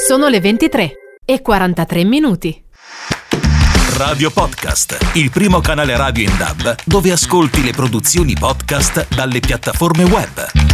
Sono le 23:43. Radio Podcast, il primo canale radio in DAB dove ascolti le produzioni podcast dalle piattaforme web.